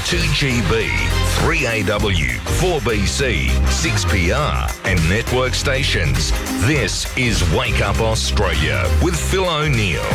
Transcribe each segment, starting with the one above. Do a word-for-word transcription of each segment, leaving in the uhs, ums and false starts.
two G B, three A W, four B C, six P R and network stations. This is Wake Up Australia with Phil O'Neill.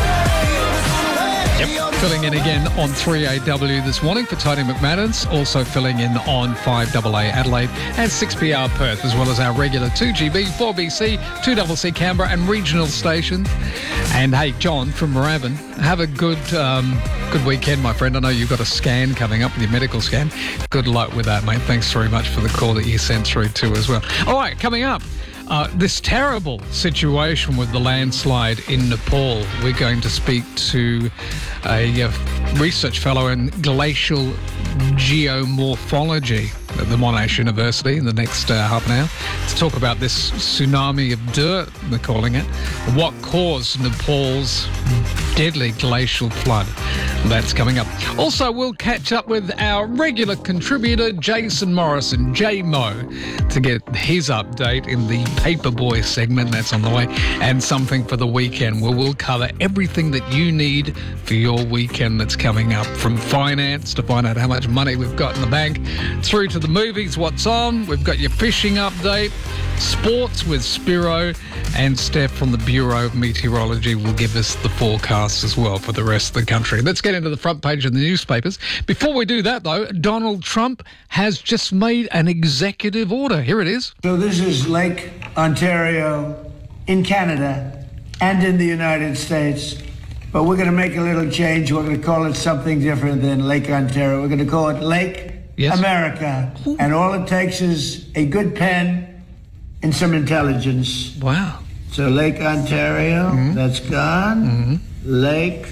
Yep, filling in again on three A W this morning for Tony McManus, also filling in on five A A Adelaide and six P R Perth, as well as our regular two G B, four B C, two C C Canberra and regional stations. And hey, John from Moorabbin, have a good um, good weekend, my friend. I know you've got a scan coming up with your medical scan. Good luck with that, mate. Thanks very much for the call that you sent through too as well. All right, coming up. Uh, this terrible situation with the landslide in Nepal. We're going to speak to a uh, research fellow in glacial geomorphology at the Monash University in the next uh, half an hour to talk about this tsunami of dirt, they're calling it, what caused Nepal's deadly glacial flood. That's coming up. Also, we'll catch up with our regular contributor, Jason Morrison, J-Mo, to get his update in the Paperboy segment. That's on the way. And something for the weekend, where we'll cover everything that you need for your weekend that's coming up, from finance to find out how much money we've got in the bank, through to the movies, what's on. We've got your fishing update, sports with Spiro, and Steph from the Bureau of Meteorology will give us the forecast as well for the rest of the country. Let's get into the front page of the newspapers. Before we do that, though, Donald Trump has just made an executive order. Here it is. So this is Lake Ontario in Canada and in the United States. But we're going to make a little change. We're going to call it something different than Lake Ontario. We're going to call it Lake yes. America. Ooh. And all it takes is a good pen and some intelligence. Wow. So Lake Ontario, mm-hmm. that's gone. Mm-hmm. Lake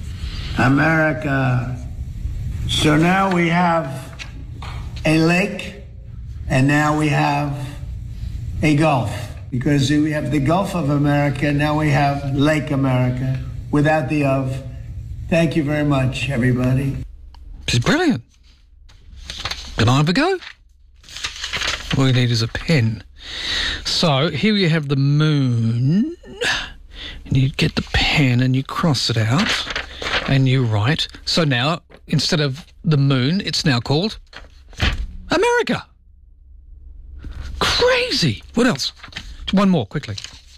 America. So now we have a lake, and now we have a Gulf. Because we have the Gulf of America, now we have Lake America, without the of. Thank you very much, everybody. This is brilliant. Can I have a go? All you need is a pen. So here you have the moon, and you get the pen and you cross it out and you write. So now, instead of the moon, it's now called America. Crazy. What else? One more, quickly.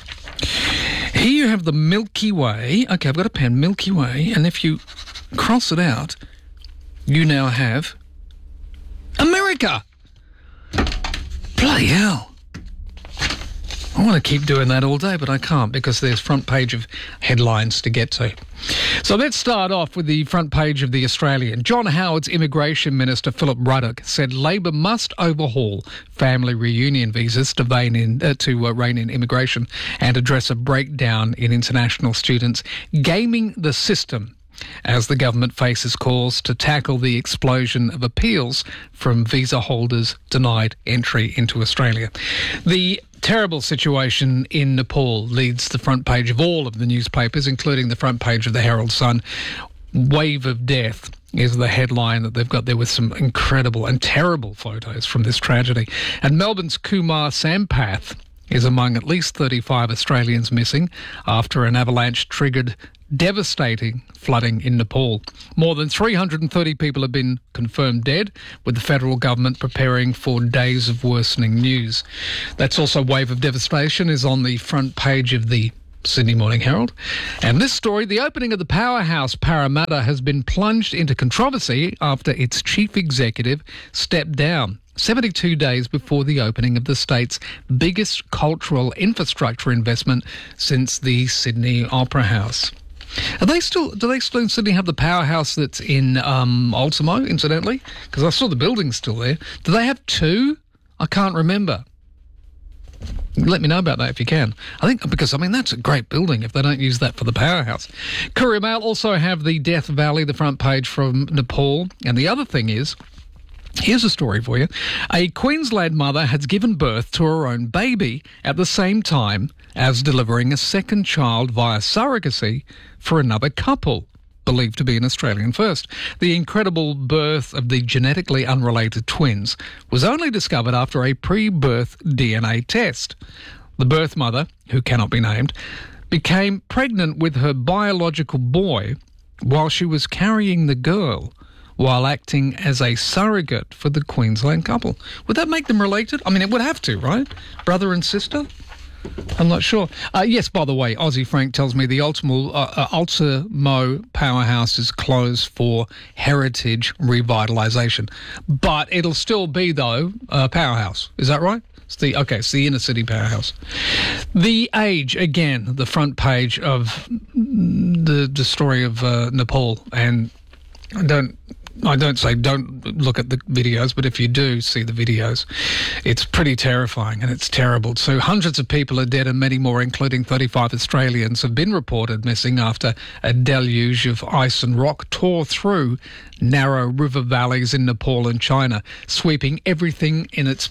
Here you have the Milky Way. Okay, I've got a pen, Milky Way, and if you cross it out, you now have America. Bloody hell. I want to keep doing that all day, but I can't because there's front page of headlines to get to. So let's start off with the front page of The Australian. John Howard's Immigration Minister, Philip Ruddock, said Labor must overhaul family reunion visas to, rein in, uh, to uh, rein in immigration and address a breakdown in international students gaming the system, as the government faces calls to tackle the explosion of appeals from visa holders denied entry into Australia. The terrible situation in Nepal leads the front page of all of the newspapers, including the front page of the Herald Sun. Wave of death is the headline that they've got there, with some incredible and terrible photos from this tragedy. And Melbourne's Kumar Sampath is among at least thirty-five Australians missing after an avalanche triggered devastating flooding in Nepal. More than three hundred thirty people have been confirmed dead, with the federal government preparing for days of worsening news. That's also wave of devastation is on the front page of the Sydney Morning Herald. And this story, the opening of the powerhouse Parramatta has been plunged into controversy after its chief executive stepped down seventy-two days before the opening of the state's biggest cultural infrastructure investment since the Sydney Opera House. Are they still? Do they still in Sydney have the powerhouse that's in um, Ultimo, incidentally? Because I saw the building's still there. Do they have two? I can't remember. Let me know about that if you can. I think because, I mean, that's a great building if they don't use that for the powerhouse. Courier Mail also have the Death Valley, the front page from Nepal. And the other thing is, here's a story for you. A Queensland mother has given birth to her own baby at the same time as delivering a second child via surrogacy for another couple, believed to be an Australian first. The incredible birth of the genetically unrelated twins was only discovered after a pre-birth D N A test. The birth mother, who cannot be named, became pregnant with her biological boy while she was carrying the girl while acting as a surrogate for the Queensland couple. Would that make them related? I mean, it would have to, right? Brother and sister? I'm not sure. Uh, yes, by the way, Aussie Frank tells me the Ultimo, uh, uh, Ultimo powerhouse is closed for heritage revitalisation. But it'll still be, though, a powerhouse. Is that right? It's the okay, it's the inner city powerhouse. The Age, again, the front page of the, the story of uh, Nepal. And I don't... I don't say don't look at the videos, but if you do see the videos, it's pretty terrifying and it's terrible. So hundreds of people are dead and many more, including thirty-five Australians, have been reported missing after a deluge of ice and rock tore through narrow river valleys in Nepal and China, sweeping everything in its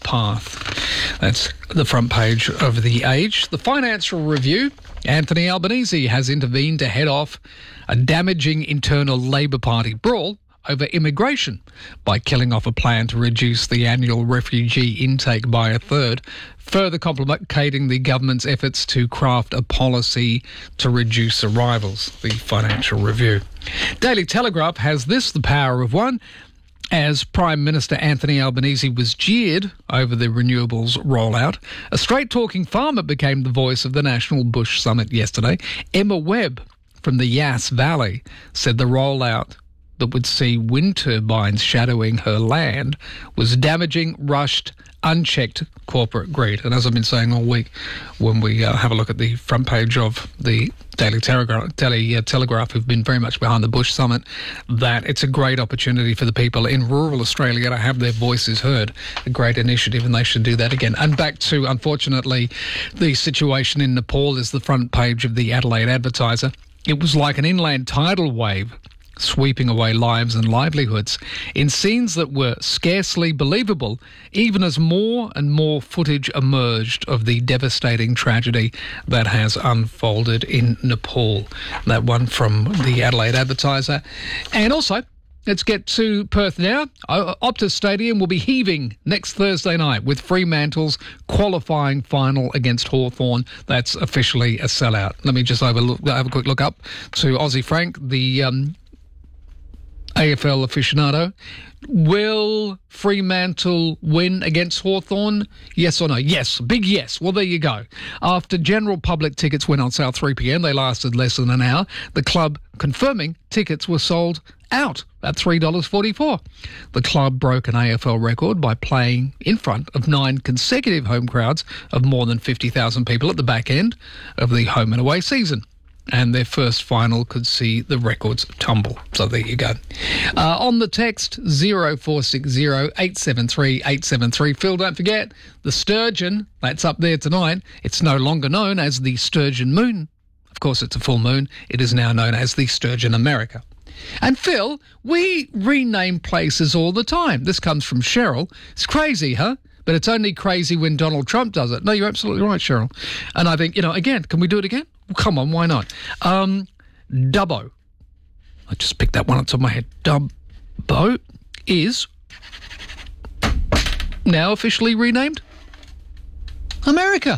path. That's the front page of The Age. The Financial Review, Anthony Albanese has intervened to head off a damaging internal Labor Party brawl over immigration by killing off a plan to reduce the annual refugee intake by a third, further complicating the government's efforts to craft a policy to reduce arrivals, the Financial Review. Daily Telegraph has this, the power of one. As Prime Minister Anthony Albanese was jeered over the renewables rollout, a straight-talking farmer became the voice of the National Bush Summit yesterday. Emma Webb from the Yass Valley said the rollout that would see wind turbines shadowing her land was damaging, rushed, unchecked corporate greed. And as I've been saying all week, when we uh, have a look at the front page of the Daily Telegraph, Daily uh, Telegraph, who've been very much behind the Bush Summit, that it's a great opportunity for the people in rural Australia to have their voices heard. A great initiative, and they should do that again. And back to, unfortunately, the situation in Nepal is the front page of the Adelaide Advertiser. It was like an inland tidal wave sweeping away lives and livelihoods in scenes that were scarcely believable, even as more and more footage emerged of the devastating tragedy that has unfolded in Nepal. That one from the Adelaide Advertiser. And also, let's get to Perth now. Optus Stadium will be heaving next Thursday night with Fremantle's qualifying final against Hawthorn. That's officially a sellout. Let me just overlook, have a quick look up to Aussie Frank, the um, A F L aficionado. Will Fremantle win against Hawthorn? Yes or no? Yes. Big yes. Well, there you go. After general public tickets went on sale three p.m, they lasted less than an hour. The club confirming tickets were sold out at three dollars forty-four. The club broke an A F L record by playing in front of nine consecutive home crowds of more than fifty thousand people at the back end of the home and away season. And their first final could see the records tumble. So there you go. Uh, on the text, zero four six zero eight seven three eight seven three. Phil, don't forget, the Sturgeon, that's up there tonight. It's no longer known as the Sturgeon Moon. Of course, it's a full moon. It is now known as the Sturgeon America. And Phil, we rename places all the time. This comes from Cheryl. It's crazy, huh? But it's only crazy when Donald Trump does it. No, you're absolutely right, Cheryl. And I think, you know, again, can we do it again? Well, come on, why not? Um, Dubbo. I just picked that one on top of my head. Dubbo is now officially renamed America.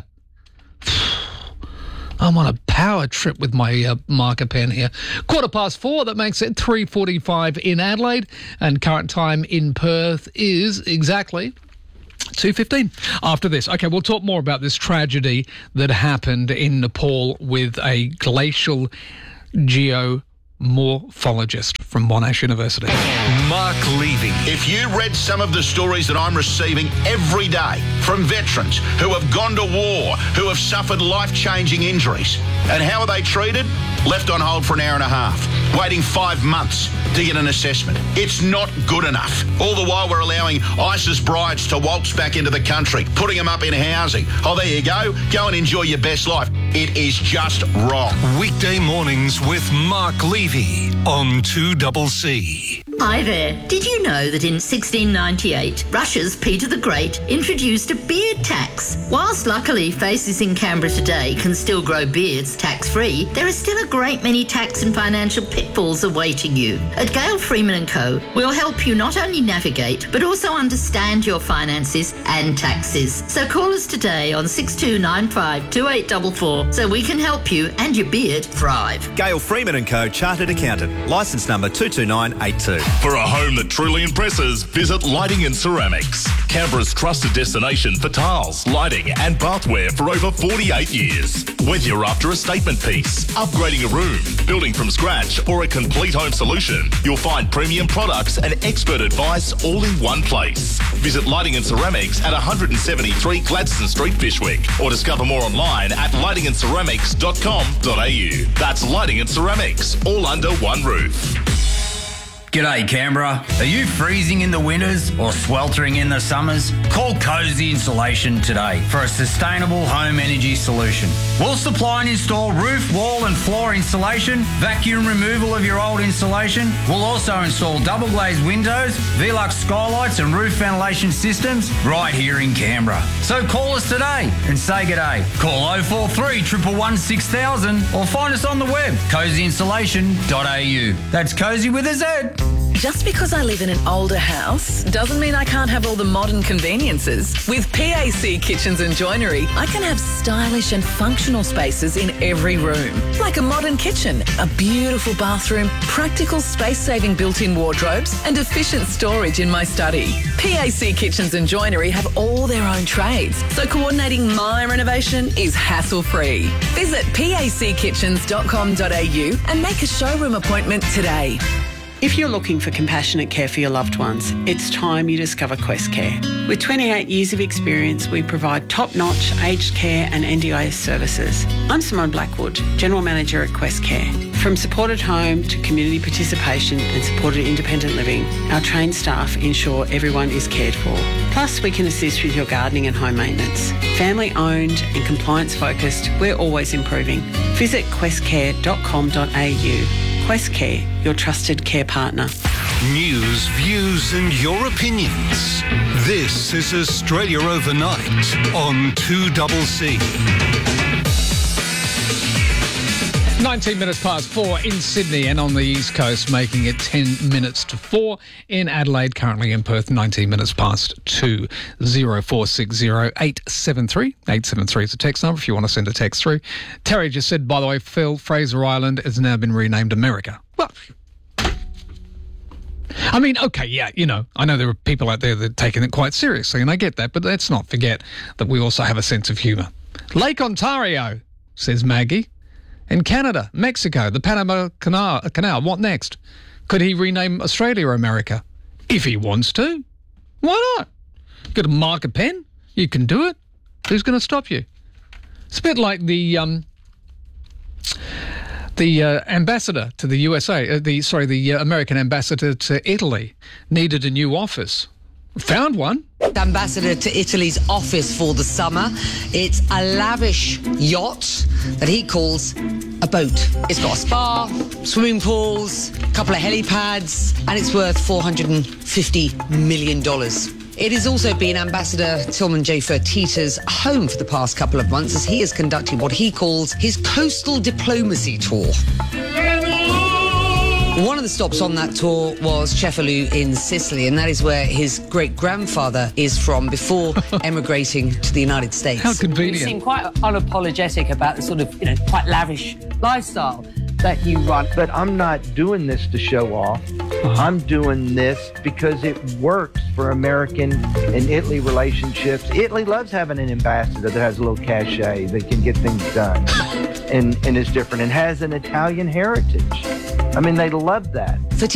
I'm on a power trip with my uh, marker pen here. Quarter past four, that makes it three forty-five in Adelaide. And current time in Perth is exactly two fifteen. After this, okay, we'll talk more about this tragedy that happened in Nepal with a glacial geomorphologist from Monash University. Mark Levy. If you read some of the stories that I'm receiving every day from veterans who have gone to war, who have suffered life-changing injuries, and how are they treated? Left on hold for an hour and a half, waiting five months to get an assessment. It's not good enough. All the while we're allowing ISIS brides to waltz back into the country, putting them up in housing. Oh, there you go. Go and enjoy your best life. It is just wrong. Weekday mornings with Mark Levy on two C C. Hi there. Did you know that in sixteen ninety-eight, Russia's Peter the Great introduced a beard tax? Whilst luckily faces in Canberra today can still grow beards tax-free, there are still a great many tax and financial pitfalls awaiting you. At Gale Freeman and Co, we'll help you not only navigate, but also understand your finances and taxes. So call us today on six two nine five two eight four four so we can help you and your beard thrive. Gale Freeman and Co, Chartered Accountant, licence number two two nine eight two. For a home that truly impresses, visit Lighting and Ceramics, Canberra's trusted destination for tiles, lighting and bathware for over forty-eight years. Whether you're after a statement piece, upgrading a room, building from scratch or a complete home solution, you'll find premium products and expert advice all in one place. Visit Lighting and Ceramics at one seventy-three Gladstone Street, Fyshwick, or discover more online at lighting and ceramics dot com dot a u. That's Lighting and Ceramics, all under one roof. G'day Canberra. Are you freezing in the winters or sweltering in the summers? Call Cozy Insulation today for a sustainable home energy solution. We'll supply and install roof, wall and floor insulation, vacuum removal of your old insulation. We'll also install double glazed windows, Velux skylights and roof ventilation systems right here in Canberra. So call us today and say g'day. Call oh four three, one one one, six thousand or find us on the web, cozy insulation dot a u. That's Cozy with a Z. Just because I live in an older house doesn't mean I can't have all the modern conveniences. With P A C Kitchens and Joinery, I can have stylish and functional spaces in every room. Like a modern kitchen, a beautiful bathroom, practical space-saving built-in wardrobes and efficient storage in my study. P A C Kitchens and Joinery have all their own trades, so coordinating my renovation is hassle-free. Visit p a c kitchens dot com dot a u and make a showroom appointment today. If you're looking for compassionate care for your loved ones, it's time you discover Quest Care. With twenty-eight years of experience, we provide top-notch aged care and N D I S services. I'm Simone Blackwood, General Manager at Quest Care. From supported home to community participation and supported independent living, our trained staff ensure everyone is cared for. Plus, we can assist with your gardening and home maintenance. Family-owned and compliance-focused, we're always improving. Visit quest care dot com dot a u. Quest Care, your trusted care partner. News, views and your opinions. This is Australia Overnight on two C C. nineteen minutes past four in Sydney and on the East Coast, making it ten minutes to four. In Adelaide, currently in Perth, nineteen minutes past two. oh four six oh, eight seven three. eight seven three is the text number if you want to send a text through. Terry just said, by the way, Phil, Fraser Island has now been renamed America. Well, I mean, okay, yeah, you know, I know there are people out there that are taking it quite seriously, and I get that, but let's not forget that we also have a sense of humour. Lake Ontario, says Maggie. In Canada, Mexico, the Panama Canal, Canal, what next? Could he rename Australia America? If he wants to. Why not? Got to mark a pen? You can do it. Who's going to stop you? It's a bit like the um, the uh, ambassador to the U S A, uh, the sorry, the uh, American ambassador to Italy needed a new office. Found one. Ambassador to Italy's office for the summer. It's a lavish yacht that he calls a boat. It's got a spa, swimming pools, a couple of helipads, and it's worth four hundred fifty million dollars. It has also been Ambassador Tilman J. Fertitta's home for the past couple of months as he is conducting what he calls his coastal diplomacy tour. One of the stops on that tour was Cefalù in Sicily, and that is where his great-grandfather is from before emigrating to the United States. How convenient. You seem quite unapologetic about the sort of, you know, quite lavish lifestyle that you run. But I'm not doing this to show off. Uh-huh. I'm doing this because it works for American and Italy relationships. Italy loves having an ambassador that has a little cachet, that can get things done and, and is different and has an Italian heritage. I mean, they love that.